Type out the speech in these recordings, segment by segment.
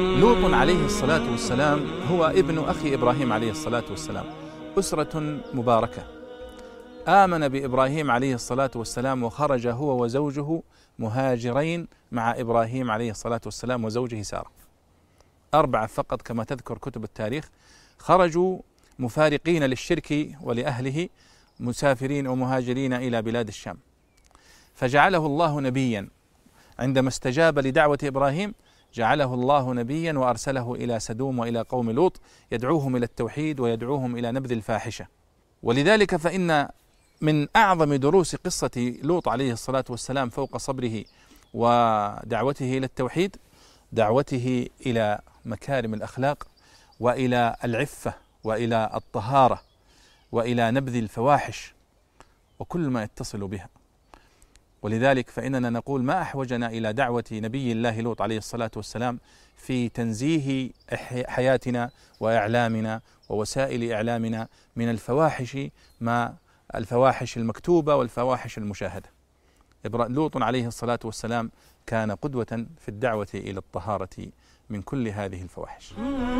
لوط عليه الصلاة والسلام هو ابن أخي إبراهيم عليه الصلاة والسلام. أسرة مباركة، آمن بإبراهيم عليه الصلاة والسلام وخرج هو وزوجه مهاجرين مع إبراهيم عليه الصلاة والسلام وزوجه سارة. 4 فقط كما تذكر كتب التاريخ خرجوا مفارقين للشرك ولأهله، مسافرين ومهاجرين إلى بلاد الشام. فجعله الله نبيا عندما استجاب لدعوة إبراهيم، جعله الله نبيا وأرسله إلى سدوم وإلى قوم لوط يدعوهم إلى التوحيد ويدعوهم إلى نبذ الفاحشة. ولذلك فإن من أعظم دروس قصة لوط عليه الصلاة والسلام فوق صبره ودعوته إلى التوحيد دعوته إلى مكارم الأخلاق وإلى العفة وإلى الطهارة وإلى نبذ الفواحش وكل ما يتصل بها. ولذلك فإننا نقول ما أحوجنا إلى دعوة نبي الله لوط عليه الصلاة والسلام في تنزيه حياتنا وإعلامنا ووسائل إعلامنا من الفواحش، ما الفواحش المكتوبة والفواحش المشاهدة. لوط عليه الصلاة والسلام كان قدوة في الدعوة إلى الطهارة من كل هذه الفواحش.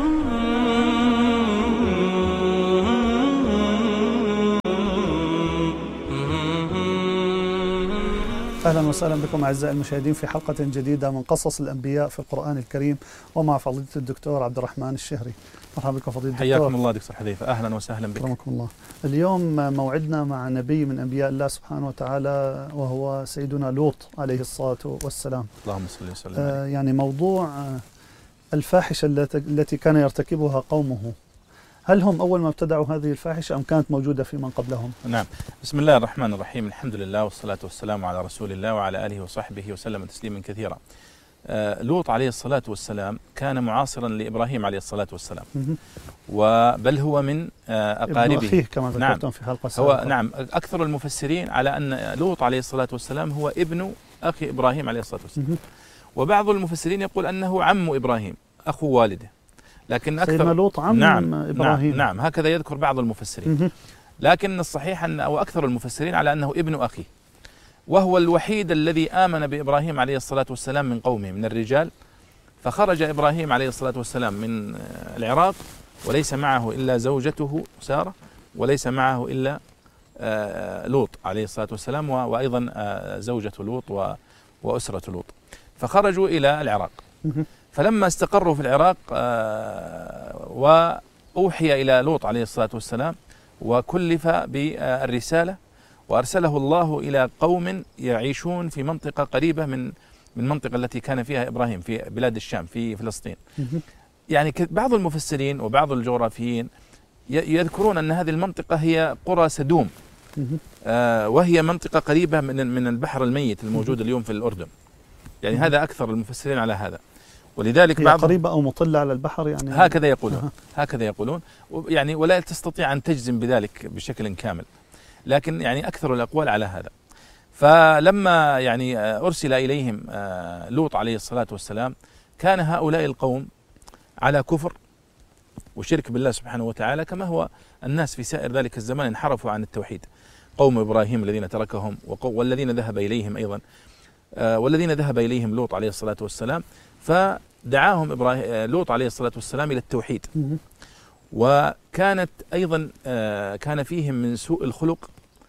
أهلا وسهلا بكم أعزائي المشاهدين في حلقة جديدة من قصص الأنبياء في القرآن الكريم، ومع فضيلة الدكتور عبد الرحمن الشهري. مرحبا بكم فضيلة الدكتور. حياكم الله دكتور حذيفة، أهلا وسهلا بك. أكرمكم الله. اليوم موعدنا مع نبي من أنبياء الله سبحانه وتعالى وهو سيدنا لوط عليه الصلاة والسلام. اللهم صل وسلم عليه. يعني موضوع الفاحشة التي كان يرتكبها قومه، هل هم أول ما ابتدعوا هذه الفاحشة أم كانت موجودة في من قبلهم؟ نعم، بسم الله الرحمن الرحيم، الحمد لله والصلاة والسلام على رسول الله وعلى آله وصحبه وسلم تسليما كثيرا. لوط عليه الصلاة والسلام كان معاصرا لإبراهيم عليه الصلاة والسلام، وبل هو من أقاربه، ابن أخيه كما ذكرتم في حلقة سابقة. هو نعم، أكثر المفسرين على أن لوط عليه الصلاة والسلام هو ابن أخي إبراهيم عليه الصلاة والسلام، وبعض المفسرين يقول أنه عم إبراهيم أخو والده، لكن أكثر سيدنا لوط عم إبراهيم. نعم هكذا يذكر بعض المفسرين، لكن الصحيح أن أو أكثر المفسرين على أنه ابن أخيه، وهو الوحيد الذي آمن بإبراهيم عليه الصلاة والسلام من قومه من الرجال. فخرج إبراهيم عليه الصلاة والسلام من العراق وليس معه إلا زوجته سارة، وليس معه إلا لوط عليه الصلاة والسلام، وأيضا زوجة لوط وأسرة لوط. فخرجوا إلى العراق، فلما استقروا في العراق وأوحي إلى لوط عليه الصلاة والسلام وكلف بالرسالة، وأرسله الله إلى قوم يعيشون في منطقة قريبة من المنطقة التي كان فيها إبراهيم في بلاد الشام في فلسطين. يعني بعض المفسرين وبعض الجغرافيين يذكرون أن هذه المنطقة هي قرى سدوم، وهي منطقة قريبة من البحر الميت الموجود اليوم في الأردن. يعني هذا أكثر المفسرين على هذا. ولذلك هي قريبة أو مطلة على البحر، يعني هكذا يقولون. هكذا يقولون، يعني ولا تستطيع أن تجزم بذلك بشكل كامل، لكن يعني أكثر الأقوال على هذا. فلما يعني أرسل إليهم لوط عليه الصلاة والسلام، كان هؤلاء القوم على كفر وشرك بالله سبحانه وتعالى، كما هو الناس في سائر ذلك الزمان انحرفوا عن التوحيد. قوم إبراهيم الذين تركهم والذين ذهب إليهم أيضا، والذين ذهب إليهم لوط عليه الصلاة والسلام، فدعاهم لوط عليه الصلاة والسلام إلى التوحيد. وكانت أيضا كان فيهم من سوء الخلق،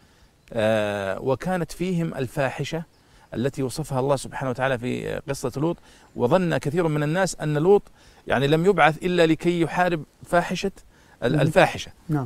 وكانت فيهم الفاحشة التي وصفها الله سبحانه وتعالى في قصة لوط. وظن كثير من الناس أن لوط يعني لم يبعث إلا لكي يحارب فاحشة الفاحشة، نعم،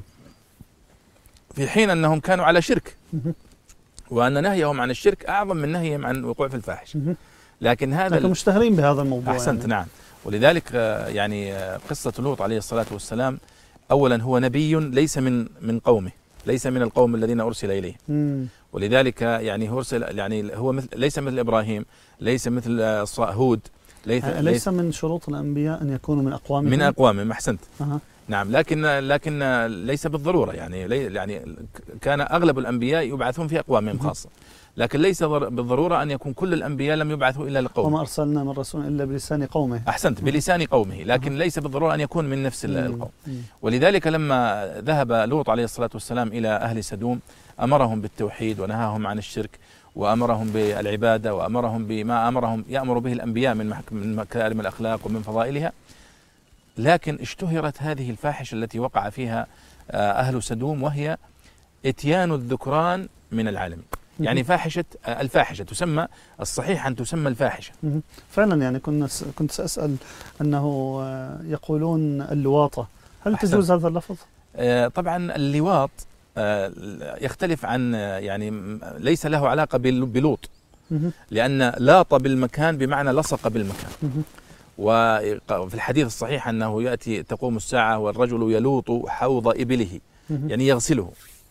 في حين أنهم كانوا على شرك، وأن نهيهم عن الشرك أعظم من نهيهم عن وقوع في الفاحشة. لكن هذا مشتهرين بهذا الموضوع. أحسنت يعني. نعم. ولذلك يعني قصة لوط عليه الصلاة والسلام، أولا هو نبي ليس من قومه، ليس من القوم الذين أرسل إليه. ولذلك يعني هو أرسل، يعني هو ليس مثل إبراهيم، ليس مثل هود، ليس من شروط الأنبياء أن يكونوا من أقوامهم. من أقوامهم، أحسنت. نعم، لكن ليس بالضرورة، يعني كان أغلب الأنبياء يبعثون في أقوامهم خاصة، لكن ليس بالضرورة أن يكون كل الأنبياء لم يبعثوا إلا لقوم. وما أرسلنا من رسول إلا بلسان قومه. أحسنت، بلسان قومه، لكن ليس بالضرورة أن يكون من نفس القوم. ولذلك لما ذهب لوط عليه الصلاة والسلام إلى أهل سدوم، أمرهم بالتوحيد ونهاهم عن الشرك، وأمرهم بالعبادة وأمرهم بما يأمر به الأنبياء من مكارم الأخلاق ومن فضائلها. لكن اشتهرت هذه الفاحشة التي وقع فيها أهل سدوم، وهي إتيان الذكران من العالمين. يعني الفاحشة تسمى، الصحيح أن تسمى الفاحشة. فعلا يعني كنت سأسأل أنه يقولون اللواطة، هل تجوز هذا اللفظ؟ طبعا اللواط يختلف عن، يعني ليس له علاقة بلوط، لأن لاط بالمكان بمعنى لصق بالمكان. وفي الحديث الصحيح أنه تقوم الساعة والرجل يلوط حوض إبله، يعني يغسله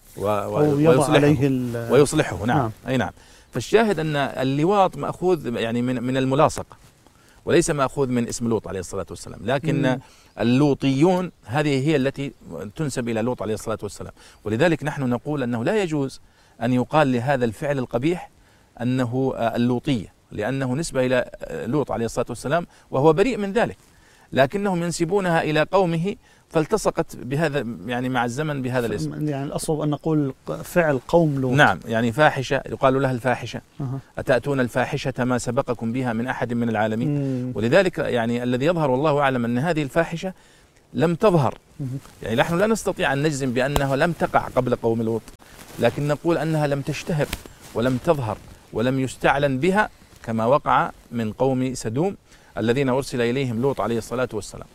ويصلحه. نعم. أي نعم. فالشاهد أن اللواط مأخوذ يعني من الملاصقة، وليس مأخوذ من اسم لوط عليه الصلاة والسلام، لكن اللوطيون هذه هي التي تنسب إلى لوط عليه الصلاة والسلام. ولذلك نحن نقول أنه لا يجوز أن يقال لهذا الفعل القبيح أنه اللوطية، لأنه نسبة إلى لوط عليه الصلاة والسلام وهو بريء من ذلك، لكنهم ينسبونها إلى قومه فالتصقت بهذا، يعني مع الزمن بهذا الاسم. يعني الأصوب أن نقول فعل قوم لوط. نعم، يعني فاحشة يقال لها الفاحشة. أتأتون الفاحشة ما سبقكم بها من أحد من العالمين. ولذلك يعني الذي يظهر والله أعلم أن هذه الفاحشة لم تظهر. يعني نحن لا نستطيع أن نجزم بأنها لم تقع قبل قوم لوط، لكن نقول أنها لم تشتهر ولم تظهر ولم يستعلن بها كما وقع من قوم سدوم الذين أرسل إليهم لوط عليه الصلاة والسلام.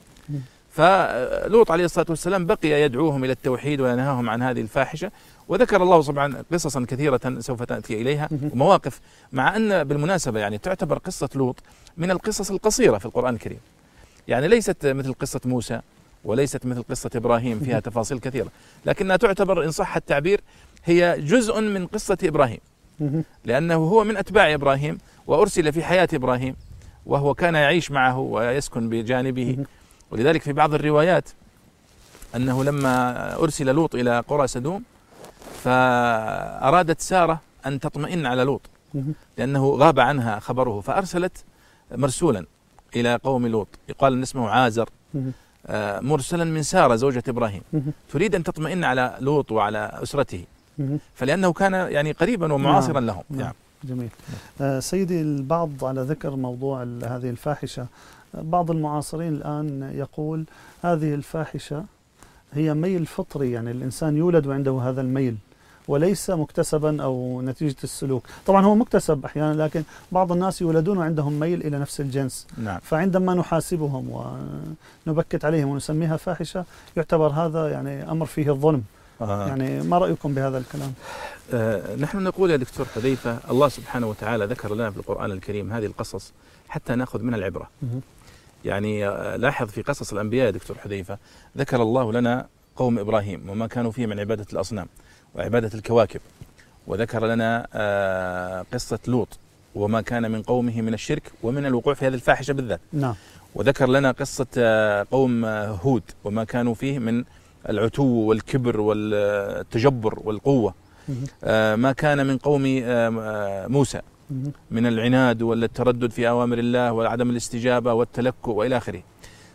فلوط عليه الصلاة والسلام بقي يدعوهم إلى التوحيد وينهاهم عن هذه الفاحشة، وذكر الله سبحانه قصصا كثيرة سوف تأتي إليها ومواقف، مع أن بالمناسبة يعني تعتبر قصة لوط من القصص القصيرة في القرآن الكريم، يعني ليست مثل قصة موسى وليست مثل قصة إبراهيم فيها تفاصيل كثيرة، لكنها تعتبر إن صح التعبير هي جزء من قصة إبراهيم، لأنه هو من أتباع إبراهيم وأرسل في حياة إبراهيم وهو كان يعيش معه ويسكن بجانبه. ولذلك في بعض الروايات أنه لما أرسل لوط إلى قرى سدوم فأرادت سارة أن تطمئن على لوط لأنه غاب عنها خبره، فأرسلت مرسولا إلى قوم لوط يقال أن اسمه عازر، مرسلا من سارة زوجة إبراهيم، تريد أن تطمئن على لوط وعلى أسرته، فلأنه كان يعني قريبا ومعاصرا لهم. نعم. جميل. سيدي، البعض على ذكر موضوع هذه الفاحشة، بعض المعاصرين الآن يقول هذه الفاحشة هي ميل فطري، يعني الإنسان يولد وعنده هذا الميل وليس مكتسبا أو نتيجة السلوك. طبعا هو مكتسب أحيانا، لكن بعض الناس يولدون وعندهم ميل إلى نفس الجنس. نعم. فعندما نحاسبهم ونبكت عليهم ونسميها فاحشة يعتبر هذا يعني أمر فيه الظلم. يعني ما رأيكم بهذا الكلام؟ نحن نقول يا دكتور حذيفة، الله سبحانه وتعالى ذكر لنا في القرآن الكريم هذه القصص حتى نأخذ منها العبرة. يعني لاحظ في قصص الأنبياء يا دكتور حذيفة ذكر الله لنا قوم إبراهيم وما كانوا فيه من عبادة الأصنام وعبادة الكواكب، وذكر لنا قصة لوط وما كان من قومه من الشرك ومن الوقوع في هذه الفاحشة بالذات. نعم. وذكر لنا قصة قوم هود وما كانوا فيه من العتو والكبر والتجبر والقوة. ما كان من قوم موسى من العناد والتردد في أوامر الله وعدم الاستجابة والتلكؤ وإلى آخره.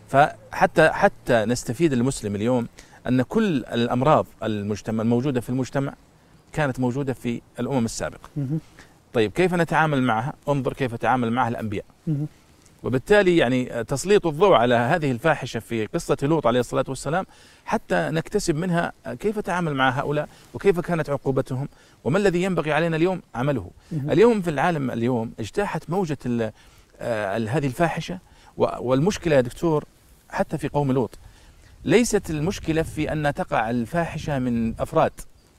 فحتى نستفيد المسلم اليوم أن كل الأمراض الموجودة في المجتمع كانت موجودة في الأمم السابقة. طيب كيف نتعامل معها؟ انظر كيف تعامل معها الأنبياء. وبالتالي يعني تسليط الضوء على هذه الفاحشة في قصة لوط عليه الصلاة والسلام حتى نكتسب منها كيف تعامل مع هؤلاء وكيف كانت عقوبتهم وما الذي ينبغي علينا اليوم عمله. اليوم في العالم اليوم اجتاحت موجة هذه الفاحشة، والمشكلة يا دكتور حتى في قوم لوط ليست المشكلة في أن تقع الفاحشة من أفراد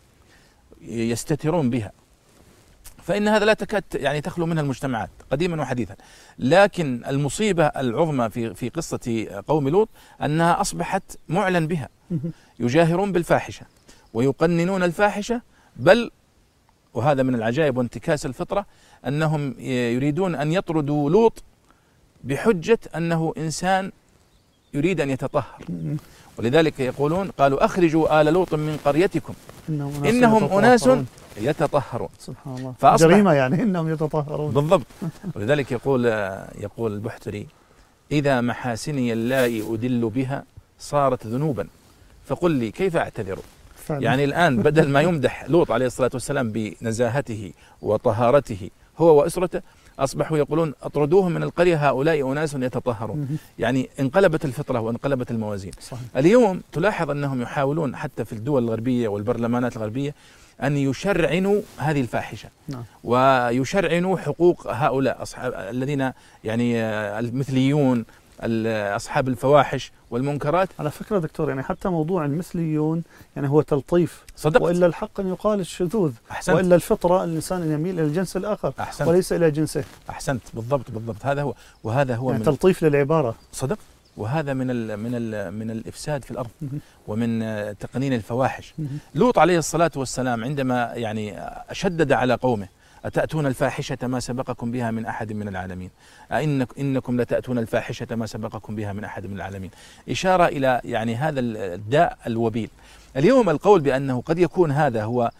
يستترون بها، فإن هذا لا تكاد يعني تخلو منها المجتمعات قديما وحديثا، لكن المصيبة العظمى في قصة قوم لوط أنها أصبحت معلن بها، يجاهرون بالفاحشة ويقننون الفاحشة، بل وهذا من العجائب وانتكاس الفطرة أنهم يريدون أن يطردوا لوط بحجة أنه إنسان يريد أن يتطهر. ولذلك يقولون قالوا أخرجوا آل لوط من قريتكم إنهم أناس يتطهرون. سبحان الله، جريمة يعني إنهم يتطهرون بالضبط. ولذلك يقول البحتري إذا محاسني اللائي أدل بها صارت ذنوبا فقل لي كيف أعتذر. فعلا. يعني الآن بدل ما يمدح لوط عليه الصلاة والسلام بنزاهته وطهارته هو وأسرته، أصبحوا يقولون أطردوهم من القرية، هؤلاء أناس يتطهرون. يعني انقلبت الفطرة وانقلبت الموازين. صحيح. اليوم تلاحظ أنهم يحاولون حتى في الدول الغربية والبرلمانات الغربية أن يشرعنوا هذه الفاحشة. نعم. ويشرعنوا حقوق هؤلاء أصحاب الذين يعني المثليون، أصحاب الفواحش والمنكرات. على فكرة دكتور، يعني حتى موضوع المثليون يعني هو تلطيف. صدقت. وإلا الحق أن يقال الشذوذ. أحسنت. وإلا الفطرة الإنسان أن يميل إلى الجنس الآخر. أحسنت. وليس إلى جنسه. أحسنت، بالضبط بالضبط، هذا هو. وهذا هو يعني من تلطيف للعبارة. صدق. وهذا من الإفساد في الأرض ومن تقنين الفواحش. لوط عليه الصلاة والسلام عندما يعني شدد على قومه: أتأتون الفاحشة ما سبقكم بها من أحد من العالمين، إنكم لتأتون الفاحشة ما سبقكم بها من أحد من العالمين، إشارة إلى يعني هذا الداء الوبيل. اليوم القول بأنه قد يكون هذا هو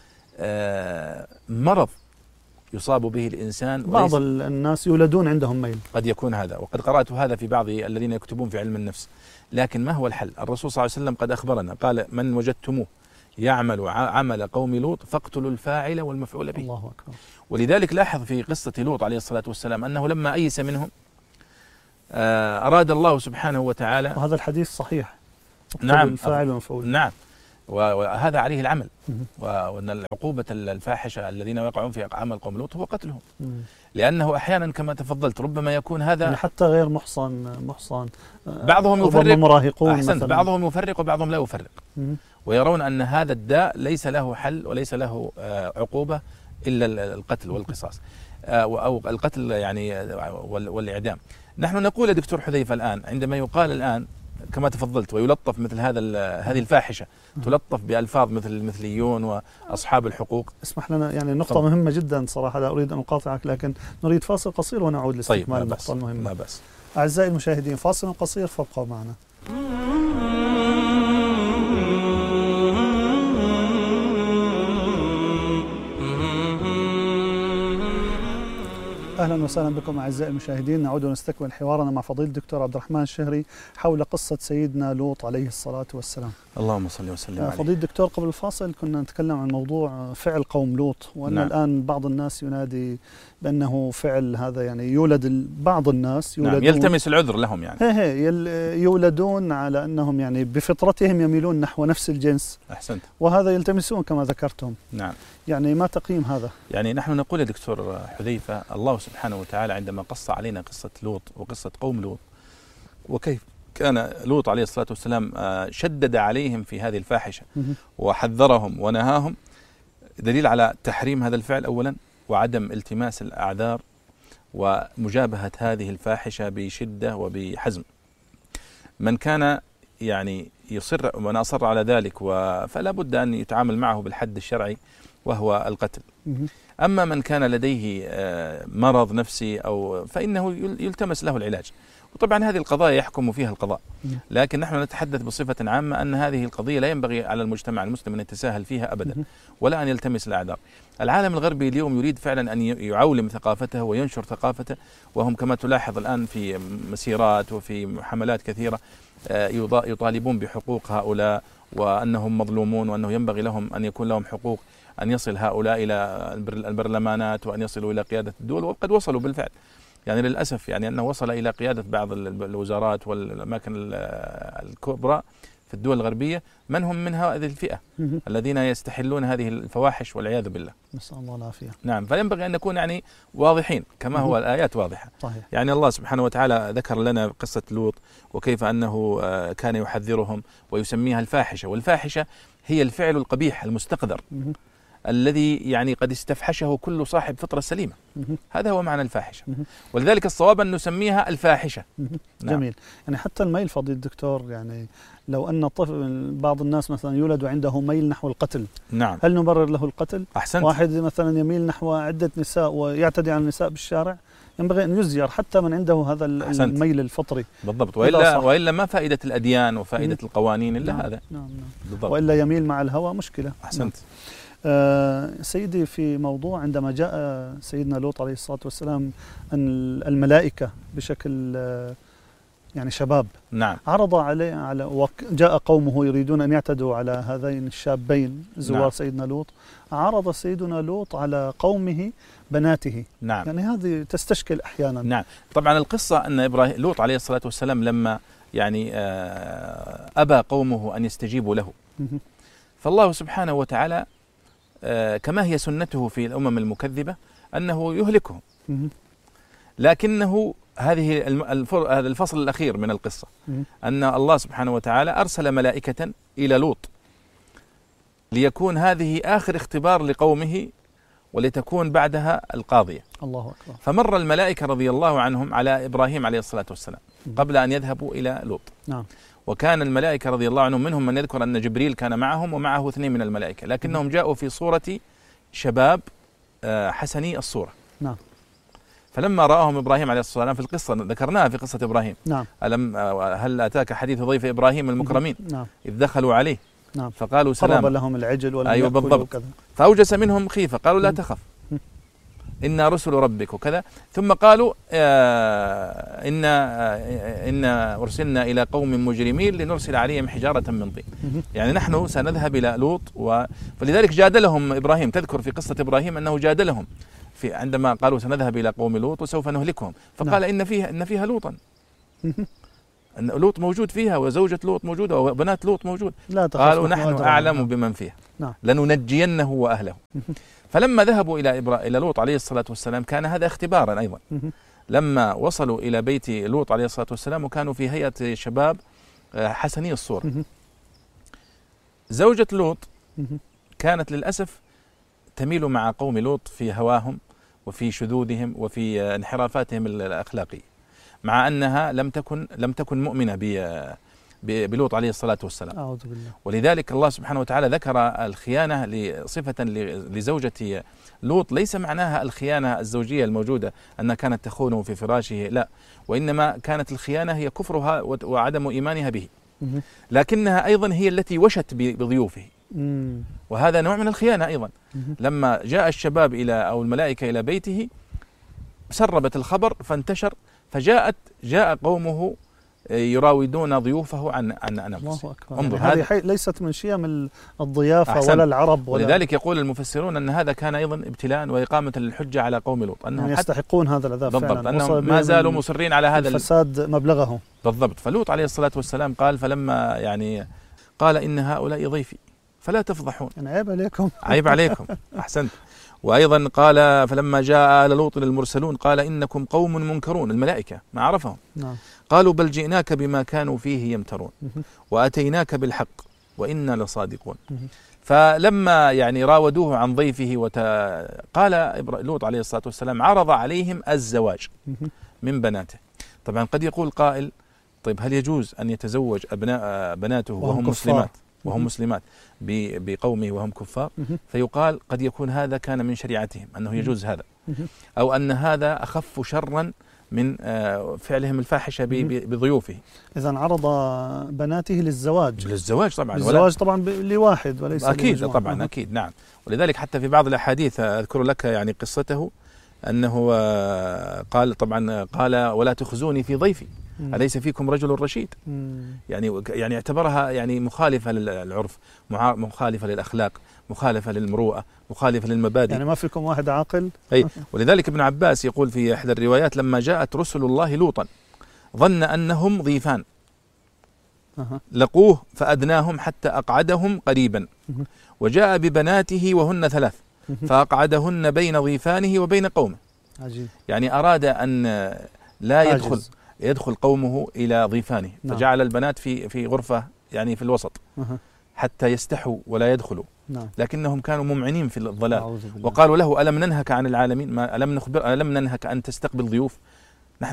مرض يصاب به الإنسان، بعض الناس يولدون عندهم ميل، قد يكون هذا، وقد قرأت هذا في بعض الذين يكتبون في علم النفس. لكن ما هو الحل؟ الرسول صلى الله عليه وسلم قد أخبرنا، قال: من وجدتموه يعمل عمل قوم لوط فاقتلوا الفاعل والمفعول به. الله أكبر. ولذلك لاحظ في قصة لوط عليه الصلاة والسلام أنه لما أيس منهم أراد الله سبحانه وتعالى، وهذا الحديث صحيح، نعم، الفاعل والمفعول، نعم، وهذا عليه العمل، وأن العقوبة الفاحشة الذين يقعون في عمل قوم لوط هو قتلهم. لأنه أحيانا كما تفضلت ربما يكون هذا يعني حتى غير محصن بعضهم يفرق، مراهقون أحسنت، بعضهم يفرق وبعضهم لا يفرق، ويرون أن هذا الداء ليس له حل وليس له عقوبة إلا القتل والقصاص، أو القتل يعني والإعدام. نحن نقول يا دكتور حذيفة الآن عندما يقال الآن كما تفضلت ويلطف مثل هذه الفاحشة، تلطف بألفاظ مثل المثليون وأصحاب الحقوق. اسمح لنا، يعني نقطة مهمة جدا صراحة، لا أريد أن أقاطعك، لكن نريد فاصل قصير ونعود لاستكمال النقطة المهمة. لا بأس. أعزائي المشاهدين، فاصل قصير فابقوا معنا. أهلا وسهلا بكم أعزائي المشاهدين. نعود ونستكمل حوارنا مع فضيلة الدكتور عبد الرحمن الشهري حول قصة سيدنا لوط عليه الصلاة والسلام. اللهم صل وسلم عليه. فضيلة الدكتور، قبل الفاصل كنا نتكلم عن موضوع فعل قوم لوط، وأن نعم. الآن بعض الناس ينادي بأنه فعل هذا يعني يولد بعض الناس نعم، يلتمس العذر لهم، يعني يولدون على أنهم يعني بفطرتهم يميلون نحو نفس الجنس. أحسنت. وهذا يلتمسون كما ذكرتم. نعم. يعني ما تقييم هذا؟ يعني نحن نقول يا دكتور حذيفة، الله سبحانه وتعالى عندما قص علينا قصة لوط وقصة قوم لوط، وكيف كان لوط عليه الصلاة والسلام شدد عليهم في هذه الفاحشة وحذرهم ونهاهم، دليل على تحريم هذا الفعل أولا، وعدم التماس الأعذار، ومجابهة هذه الفاحشة بشدة وبحزم. من كان يعني يصر ومن أصر على ذلك فلا بد أن يتعامل معه بالحد الشرعي وهو القتل. أما من كان لديه مرض نفسي فإنه يلتمس له العلاج. وطبعا هذه القضايا يحكم فيها القضاء، لكن نحن نتحدث بصفة عامة أن هذه القضية لا ينبغي على المجتمع المسلم أن يتساهل فيها أبدا، ولا أن يلتمس الأعذار. العالم الغربي اليوم يريد فعلا أن يعولم ثقافته وينشر ثقافته، وهم كما تلاحظ الآن في مسيرات وفي حملات كثيرة يطالبون بحقوق هؤلاء، وأنهم مظلومون، وأنه ينبغي لهم أن يكون لهم حقوق، أن يصل هؤلاء إلى البرلمانات وأن يصلوا إلى قيادة الدول، وقد وصلوا بالفعل. يعني للأسف يعني أنه وصل إلى قيادة بعض الوزارات والأماكن الكبرى في الدول الغربية من هم من هذه الفئة الذين يستحلون هذه الفواحش والعياذ بالله. نسأل الله العافية. نعم، فينبغي أن نكون يعني واضحين كما هو الآيات واضحة. صحيح. يعني الله سبحانه وتعالى ذكر لنا قصة لوط وكيف أنه كان يحذرهم ويسميها الفاحشة، والفاحشة هي الفعل القبيح المستقذر الذي يعني قد استفحشه كل صاحب فطرة سليمة. هذا هو معنى الفاحشة، ولذلك الصواب أن نسميها الفاحشة. نعم. جميل. يعني حتى الميل فضيل الدكتور، يعني لو أن الطفل بعض الناس مثلا يولد عنده ميل نحو القتل، نعم، هل نبرر له القتل؟ أحسنت. واحد مثلا يميل نحو عدة نساء ويعتدي على النساء بالشارع، ينبغي أن يزجر حتى من عنده هذا الميل الفطري. بالضبط. وإلا ما فائدة الأديان وفائدة القوانين إلا نعم. هذا. نعم. بالضبط. وإلا يميل مع الهوى مشكلة. أحسنت. سيدي، في موضوع عندما جاء سيدنا لوط عليه الصلاة والسلام أن الملائكة بشكل يعني شباب. نعم. عرض عليه جاء قومه يريدون أن يعتدوا على هذين الشابين زوار نعم. سيدنا لوط. عرض سيدنا لوط على قومه بناته. نعم. يعني هذه تستشكل أحيانا. نعم. طبعا القصة أن لوط عليه الصلاة والسلام لما يعني أبى قومه أن يستجيبوا له، فالله سبحانه وتعالى كما هي سنته في الأمم المكذبة أنه يهلكهم، لكنه هذا الفصل الأخير من القصة أن الله سبحانه وتعالى أرسل ملائكة إلى لوط ليكون هذه آخر اختبار لقومه ولتكون بعدها القاضية. الله أكبر. فمر الملائكة رضي الله عنهم على إبراهيم عليه الصلاة والسلام قبل أن يذهبوا إلى لوط. نعم. وكان الملائكة رضي الله عنهم منهم من يذكر أن جبريل كان معهم ومعه 2 من الملائكة، لكنهم جاءوا في صورة شباب حسني الصورة. نعم. فلما رآهم إبراهيم عليه الصلاة والسلام في القصة ذكرناها في قصة إبراهيم. نعم. هل أتاك حديث ضيف إبراهيم المكرمين؟ نعم. إذ دخلوا عليه. نعم. فقالوا سلام. قرب لهم العجل ولم أيوة يأكلوا بالضبط. وكذا. فأوجس منهم خيفة، قالوا لا تخف إنا رسل ربك وكذا، ثم قالوا إنا أرسلنا إلى قوم مجرمين لنرسل عليهم حجارة من طين. يعني نحن سنذهب إلى لوط فلذلك جادلهم إبراهيم. تذكر في قصة إبراهيم أنه جادلهم عندما قالوا سنذهب إلى قوم لوط وسوف نهلكهم، فقال إن فيها لوطا، أن لوط موجود فيها وزوجة لوط موجودة وبنات لوط موجود. قالوا نحن أعلم بمن فيها لننجينه وأهله. فلما ذهبوا إلى لوط عليه الصلاة والسلام كان هذا اختبارا أيضا. لما وصلوا إلى بيت لوط عليه الصلاة والسلام وكانوا في هيئة شباب حسني الصورة، زوجة لوط كانت للأسف تميل مع قوم لوط في هواهم وفي شذوذهم وفي انحرافاتهم الأخلاقية، مع أنها لم تكن مؤمنة بلوط عليه الصلاة والسلام. أعوذ بالله. ولذلك الله سبحانه وتعالى ذكر الخيانة صفة لزوجة لوط، ليس معناها الخيانة الزوجية الموجودة أنها كانت تخونه في فراشه، لا، وإنما كانت الخيانة هي كفرها وعدم إيمانها به، لكنها أيضا هي التي وشت بضيوفه، وهذا نوع من الخيانة أيضا. لما جاء الشباب أو الملائكة إلى بيته سربت الخبر فانتشر، جاء قومه يراودون ضيوفه عن أنفسهم. انظر، يعني هذه ليست من شيم الضيافة ولا العرب ولذلك يقول المفسرون أن هذا كان أيضا ابتلاء وإقامة للحجة على قوم لوط، أنهم يستحقون هذا العذاب بالضبط، أنهم ما زالوا مصرين على هذا الفساد مبلغه بالضبط. فلوط عليه الصلاة والسلام قال فلما قال إن هؤلاء ضيفي فلا تفضحون، يعني عيب عليكم. عيب عليكم. أحسنت. وأيضا قال فلما جاء آل لوط المرسلون قال إنكم قوم منكرون، الملائكة ما عرفهم. نعم. قالوا بل جئناك بما كانوا فيه يمترون وأتيناك بالحق وإنا لصادقون. فلما راودوه عن ضيفه قال لوط عليه الصلاة والسلام عرض عليهم الزواج من بناته. طبعا قد يقول قائل طيب هل يجوز أن يتزوج بناته وهم مسلمات بقومه وهم كفار؟ فيقال قد يكون هذا كان من شريعتهم أنه يجوز هذا، أو أن هذا أخف شرا من فعلهم الفاحشة بضيوفه. إذن عرض بناته للزواج طبعا، للزواج طبعا لواحد وليس أكيد طبعا أكيد. نعم. ولذلك حتى في بعض الأحاديث أذكر لك قصته أنه قال ولا تخزوني في ضيفي أليس فيكم رجل رشيد. يعني اعتبرها مخالفة للعرف، مخالفة للأخلاق، مخالفة للمروءة، مخالفة للمبادئ، يعني ما فيكم واحد عاقل. ولذلك ابن عباس يقول في إحدى الروايات لما جاءت رسل الله لوطا ظن أنهم ضيفان لقوه فأدناهم حتى أقعدهم قريبا، وجاء ببناته وهن 3 فأقعدهن بين ضيفانه وبين قومه. عجيب. يعني أراد أن لا يدخل قومه إلى ضيفانه، فجعل البنات في غرفة في الوسط حتى يستحوا ولا يدخلوا. لكنهم كانوا ممعنين في الضلال، وقالوا له ألم ننهك عن العالمين، ألم ننهك أن تستقبل ضيوف؟ نحن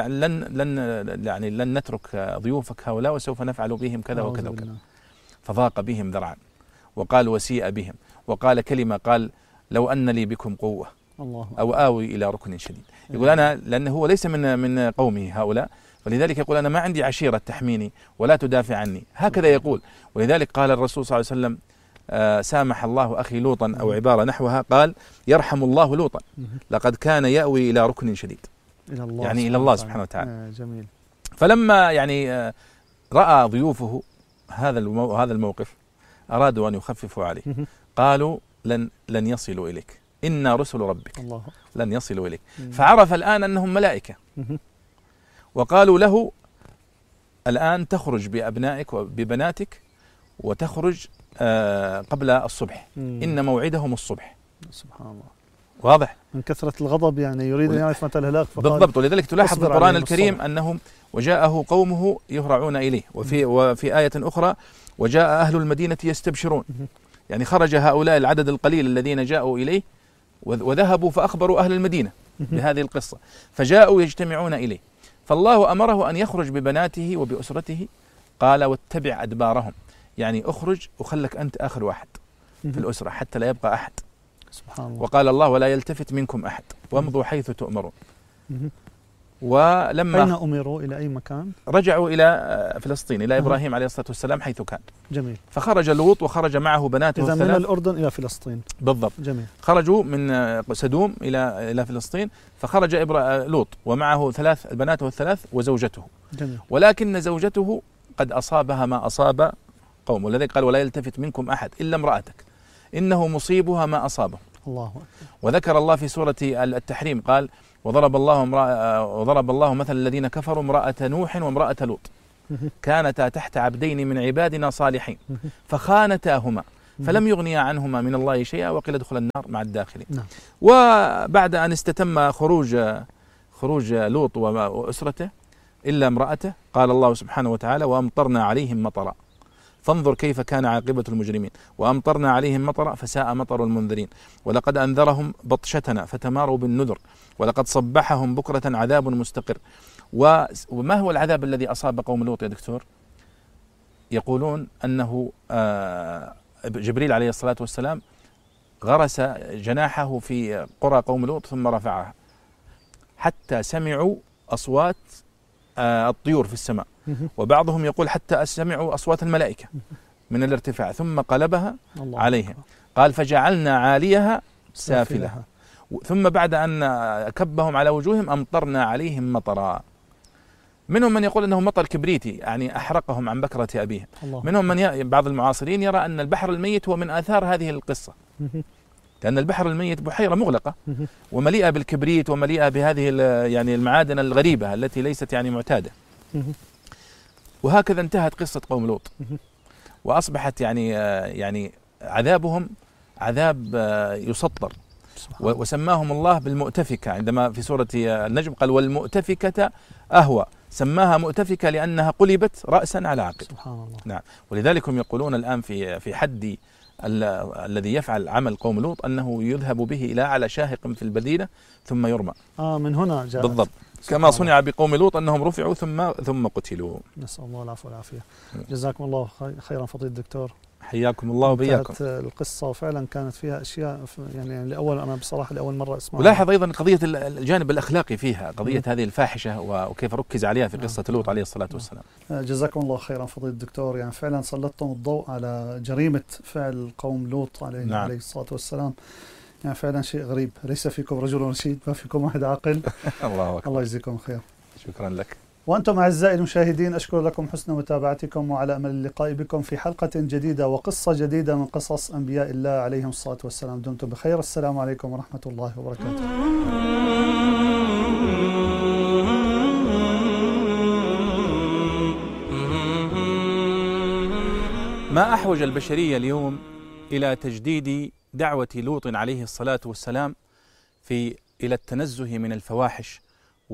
لن نترك ضيوفك هؤلاء وسوف نفعل بهم كذا وكذا وكذا. فضاق بهم ذرعا وقال وسيء بهم، وقال كلمة قال لو أن لي بكم قوة أو آوي إلى ركن شديد. يقول أنا لأنه هو ليس من قومه هؤلاء، ولذلك يقول أنا ما عندي عشيرة تحميني ولا تدافع عني، هكذا يقول. ولذلك قال الرسول صلى الله عليه وسلم سامح الله أخي لوطا أو عبارة نحوها، قال يرحم الله لوطا لقد كان يأوي إلى ركن شديد، إلى الله سبحانه وتعالى. جميل. فلما يعني رأى ضيوفه هذا الموقف أرادوا أن يخففوا عليه، قالوا لن يصلوا إليك، إنا رسل ربك الله لن يصلوا إليك. فعرف الآن أنهم ملائكة، وقالوا له الآن تخرج بأبنائك وببناتك وتخرج قبل الصبح، إن موعدهم الصبح. سبحان الله، واضح؟ من كثرة الغضب يعني يريد أن يعرف متى الهلاك. بالضبط. ولذلك تلاحظ في القرآن الكريم أنهم وجاءه قومه يهرعون إليه، وفي آية أخرى وجاء أهل المدينة يستبشرون، يعني خرج هؤلاء العدد القليل الذين جاءوا إليه وذهبوا فأخبروا أهل المدينة بهذه القصة، فجاءوا يجتمعون إليه، فالله أمره أن يخرج ببناته وبأسرته، قال واتبع أدبارهم، يعني أخرج وخلك أنت آخر واحد في الأسرة حتى لا يبقى أحد. سبحان الله. وقال الله ولا يلتفت منكم أحد وامضوا حيث تؤمرون. ولما أين أمروا؟ إلى أي مكان؟ رجعوا إلى فلسطين، إلى إبراهيم عليه الصلاة والسلام حيث كان. جميل. فخرج لوط وخرج معه بناته الثلاث. إذا من الأردن إلى فلسطين. بالضبط. جميل. خرجوا من سدوم إلى فلسطين، فخرج لوط ومعه بناته الثلاث وزوجته. جميل. ولكن زوجته قد أصابها ما أصاب قوم، ولذلك قال ولا يلتفت منكم أحد إلا امرأتك إنه مصيبها ما أصابه. الله أكبر. وذكر الله في سورة التحريم قال وضرب الله مثل الذين كفروا امرأة نوح وامرأة لوط كانتا تحت عبدين من عبادنا صالحين فخانتاهما فلم يغنيا عنهما من الله شيئا وقيل ادخلا النار مع الداخلين. وبعد أن استتم خروج لوط وأسرته إلا امرأته، قال الله سبحانه وتعالى وأمطرنا عليهم مطرا فانظر كيف كان عاقبة المجرمين، وأمطرنا عليهم مطرا فساء مطر المنذرين، ولقد أنذرهم بطشتنا فتماروا بالنذر، ولقد صبحهم بكرة عذاب مستقر. وما هو العذاب الذي أصاب قوم لوط يا دكتور؟ يقولون أنه جبريل عليه الصلاة والسلام غرس جناحه في قرى قوم لوط ثم رفعها حتى سمعوا أصوات الطيور في السماء، وبعضهم يقول حتى سمعوا أصوات الملائكة من الارتفاع، ثم قلبها عليهم قال فجعلنا عاليها سافلها، ثم بعد أن كبهم على وجوههم أمطرنا عليهم مطرا. منهم من يقول أنه مطر كبريتي يعني أحرقهم عن بكرة أبيهم. منهم من بعض المعاصرين يرى أن البحر الميت هو من آثار هذه القصة، لأن البحر الميت بحيرة مغلقة ومليئة بالكبريت ومليئة بهذه يعني المعادن الغريبة التي ليست يعني معتادة. وهكذا انتهت قصة قوم لوط، وأصبحت يعني عذابهم عذاب يسطر. وسماهم الله بالمؤتفكة، عندما في سورة النجم قال والمؤتفكة أهوى، سماها مؤتفكة لأنها قلبت رأسا على عقب. سبحان الله. نعم. ولذلك هم يقولون الآن في حد الذي يفعل عمل قوم لوط أنه يذهب به إلى أعلى شاهق في البدينة ثم يرمى. من هنا جاءت. بالضبط. كما صنع بقوم لوط أنهم رفعوا ثم قتلوا. نسأل الله العفو والعافية. جزاكم الله خيرا فضيلة الدكتور. حياكم الله وبياكم. القصة وفعلا كانت فيها أشياء يعني أنا بصراحة لأول مرة أسمعها. ولاحظ أيضا قضية الجانب الأخلاقي فيها، قضية هذه الفاحشة وكيف ركز عليه في قصة لوط عليه الصلاة والسلام. جزاكم الله خيرا فضيلة الدكتور. يعني فعلا سلطتم الضوء على جريمة فعل قوم لوط عليه الصلاة والسلام. يعني فعلا شيء غريب، ليس فيكم رجل رشيد ما فيكم واحد عاقل. الله أكبر. الله يجزيكم خير. شكرا لك. وأنتم أعزائي المشاهدين أشكر لكم حسن متابعتكم، وعلى أمل اللقاء بكم في حلقة جديدة وقصة جديدة من قصص أنبياء الله عليهم الصلاة والسلام. دمتم بخير. السلام عليكم ورحمة الله وبركاته. ما أحوج البشرية اليوم إلى تجديد دعوة لوط عليه الصلاة والسلام إلى التنزه من الفواحش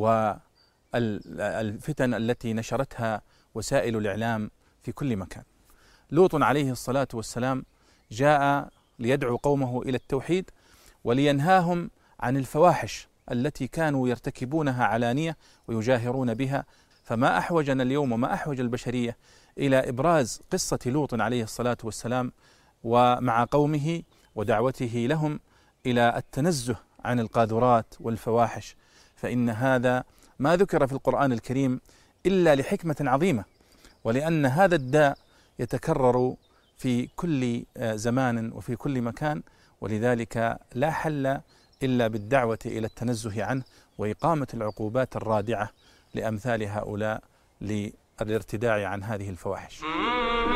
والفتن التي نشرتها وسائل الإعلام في كل مكان. لوط عليه الصلاة والسلام جاء ليدعو قومه إلى التوحيد ولينهاهم عن الفواحش التي كانوا يرتكبونها علانية ويجاهرون بها. فما أحوجنا اليوم وما أحوج البشرية إلى إبراز قصة لوط عليه الصلاة والسلام ومع قومه ودعوته لهم إلى التنزه عن القاذورات والفواحش، فإن هذا ما ذكر في القرآن الكريم إلا لحكمة عظيمة، ولأن هذا الداء يتكرر في كل زمان وفي كل مكان، ولذلك لا حل إلا بالدعوة إلى التنزه عنه وإقامة العقوبات الرادعة لأمثال هؤلاء للارتداع عن هذه الفواحش.